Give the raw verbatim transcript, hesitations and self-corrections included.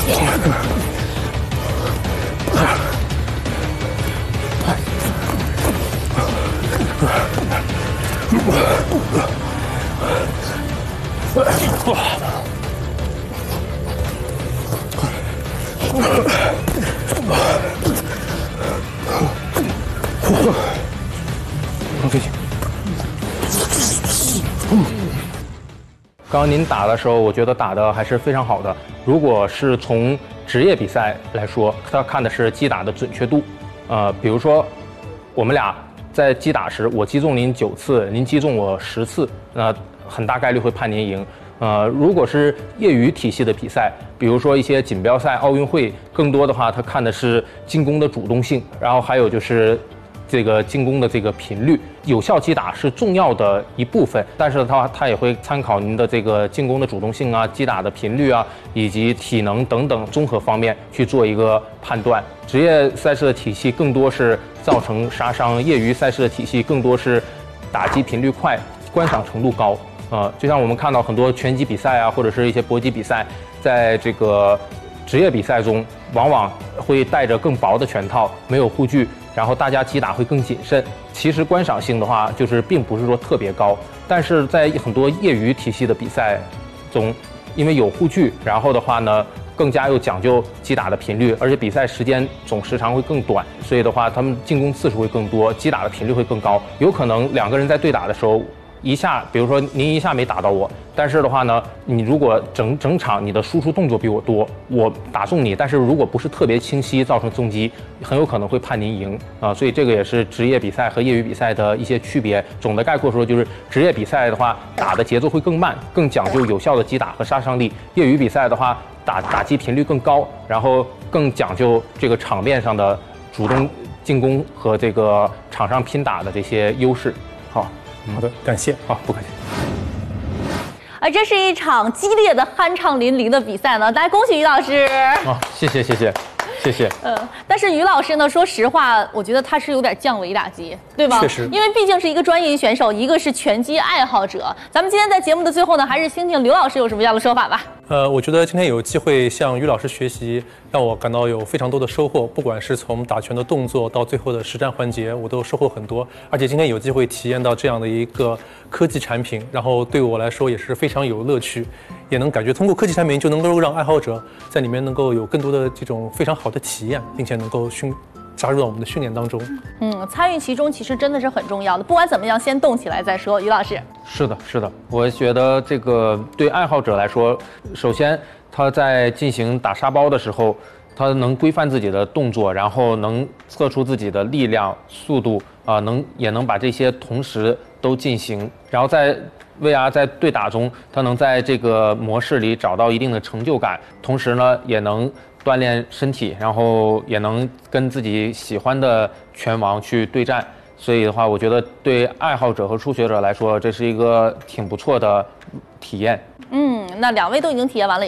刚刚您打的时候，我觉得打的还是非常好的。如果是从职业比赛来说，他看的是击打的准确度。呃，比如说我们俩在击打时，我击中您九次，您击中我十次，那很大概率会判您赢。呃，如果是业余体系的比赛，比如说一些锦标赛、奥运会，更多的话，他看的是进攻的主动性，然后还有就是这个进攻的这个频率。有效击打是重要的一部分，但是它它也会参考您的这个进攻的主动性啊、击打的频率啊，以及体能等等综合方面去做一个判断。职业赛事的体系更多是造成杀伤，业余赛事的体系更多是打击频率快、观赏程度高。呃，就像我们看到很多拳击比赛啊，或者是一些搏击比赛，在这个职业比赛中，往往会带着更薄的拳套，没有护具，然后大家击打会更谨慎。其实观赏性的话，就是并不是说特别高，但是在很多业余体系的比赛中，因为有护具，然后的话呢，更加又讲究击打的频率，而且比赛时间总时长会更短，所以的话，他们进攻次数会更多，击打的频率会更高。有可能两个人在对打的时候，一下，比如说您一下没打到我，但是的话呢，你如果整整场你的输出动作比我多，我打中你，但是如果不是特别清晰，造成重击，很有可能会判您赢啊。所以这个也是职业比赛和业余比赛的一些区别。总的概括说，就是职业比赛的话，打的节奏会更慢，更讲究有效的击打和杀伤力；业余比赛的话，打打击频率更高，然后更讲究这个场面上的主动进攻和这个场上拼打的这些优势。好。 好的，感谢。 好，不客气。 啊，这是一场激烈的、酣畅淋漓的比赛呢，来恭喜于老师。 啊，谢谢，谢谢。谢谢。 呃，但是于老师呢，说实话，我觉得他是有点降维打击，对吧？ 确实， 因为毕竟是一个专业选手，一个是拳击爱好者。咱们今天在节目的最后呢，还是听听刘老师有什么样的说法吧。 呃，我觉得今天有机会向于老师学习，让我感到有非常多的收获。不管是从打拳的动作到最后的实战环节，我都收获很多。而且今天有机会体验到这样的一个科技产品，然后对我来说也是非常有乐趣，也能感觉通过科技产品就能够让爱好者在里面能够有更多的这种非常好的体验，并且能够训加入到我们的训练当中。 嗯，参与其中其实真的是很重要的。不管怎么样，先动起来再说。于老师， 是的，是的，我觉得这个对爱好者来说，首先他在进行打沙包的时候，他能规范自己的动作，然后能测出自己的力量、速度啊、呃，能也能把这些同时都进行，然后在 V R 在对打中，他能在这个模式里找到一定的成就感，同时呢，也能锻炼身体，然后也能跟自己喜欢的拳王去对战。所以的话，我觉得对爱好者和初学者来说，这是一个挺不错的体验。 嗯，那两位都已经体验完了。